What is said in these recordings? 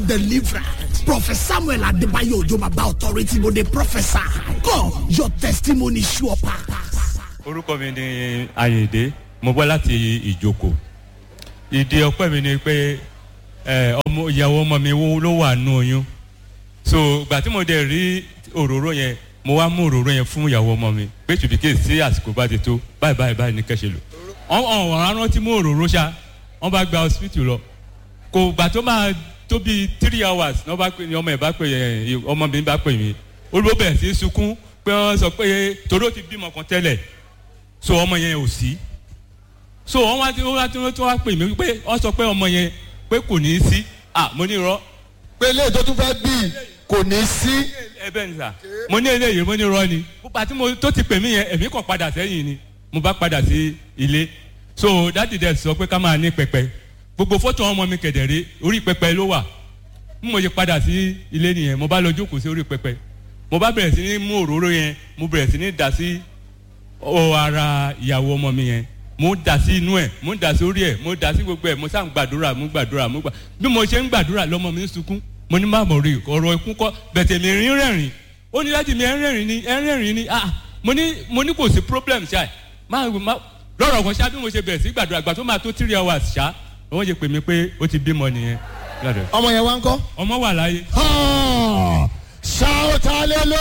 Deliverance. Prophet Samuel Adebayo Ojo Baba Authority go dey prophesy. Come, your testimony sure pass. Orúkọ mi ni Ayinde, mo bọ́ láti Ìjókòó. Ìdí ọpẹ́ mi ni pé ọmọ ìyàwó ọmọ mi ló wà nínú oyún. So ìgbà tí mo dẹ̀ rí òróró yẹn, mo wá mú òróró yẹn fún ìyàwó ọmọ mi pé ṣùbíkè sí àsìkò bá ti tó báyìí ní kẹ́sẹ̀ lò. Ọ̀rọ̀ rántí mú òróró ṣá, wọ́n bá gba hospital lọ. Kò gbà tó máa tó bí 3 hours ní ọmọ mi bá pè mí. Olúwo bẹ̀rẹ̀ sí sunkún pé wọ́n sọ pé torí ó ti bímọ kan tẹ́lẹ̀, so ọmọ yẹn ò sí. So wọ́n wá pè mí pé wọ́n sọ pé ọmọ yẹn pé kò ní í sí. Mo ní irọ́. Pé ilé tó tún fẹ́ bí kò ní í sí. Ẹbẹ̀ ni sà, mo ní eléyìí mo ní irọ́ ni. Púpà tí tó ti pè mí yẹn èmi kàn padà sẹ́yìn ni, mo bá padà sí ilé. So dáàdì dẹ̀ sọ pé ká máa ní pẹpẹ. Gbogbo fọ́tò ọmọ mi kẹ̀dẹ̀rẹ́ orí pẹpẹ ló wà. Mo ṣe padà sí ilé nìyẹn, mo bá lọ jókòó sí orí pẹpẹ. Mo bá bẹ̀rẹ̀ sí ní mú òróró yẹn, mo bẹ̀rẹ̀ sí ní dà sí ara ìyàwó ọmọ mi yẹn. Mo dà sí inú ẹ̀, mo dà sí orí ẹ̀, mo dà sí gbogbo ẹ̀, mo sá ń gbàdúrà. Bí mo ṣe ń gbàdúrà lọ́mọ mi ń sunkún, mo ní má mọ̀ rí ọ̀rọ̀ ikú kọ́, bẹ̀tẹ̀ mi rí rẹ̀rìn. Ó ní láti mi ẹ̀ ń rẹ̀rìn ni. Mo ní kò sí problem ṣáà. Lọ́rọ̀ kan ṣá bí mo ṣe bẹ̀rẹ̀ sí gbàdúrà, àgbà tó máa tó 3 hours ṣá, wọ́n ṣe pè mí pé ó ti bímọ nìyẹn. Ọmọ yẹn wá ń kọ́. Ọmọ wà láyé. Shout hallelujah.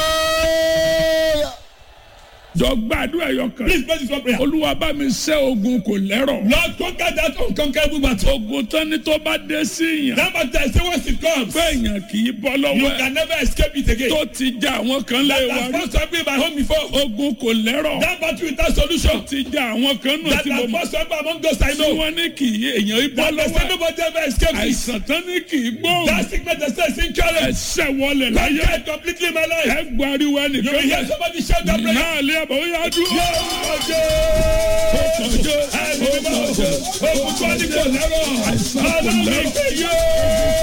Jọ gbàdúrà yọkan. Please pray this one prayer. Olúwa bá mi ṣẹ́ ogun kò lẹ́rọ̀. Lord, conquer that unconquerable battle. Ogun tán ni tó bá dé sí yàn. That battle, I say once it comes, Bẹ́ẹ̀yàn kì í bọ́ lọ́wọ́ ẹ̀. you can never escape it again. Tó ti já àwọn kan lé wa That rí. has first happened in my home before. Ogun kò lẹ́rọ̀. That battle without solution. Tó ti já àwọn kan nù That tí mo has mọ̀. first happened among those I Tí know. wọ́n ní kì í èèyàn í bọ́ That they say lọ́wọ́ ẹ̀. nobody ever escapes it. Àìsàn tán ní kì í gbóhùn. That sickness they say is incurable. Ẹsẹ̀ wọlé láyé. Conquer it completely in my life. Ẹ gbariwo You will ẹnìkan. hear somebody shout that prayer. Náà lé àbọ̀ ó yá dúró. Ogun tó ní kò lẹ́rọ̀. Ọlọ́run ìpè yóò.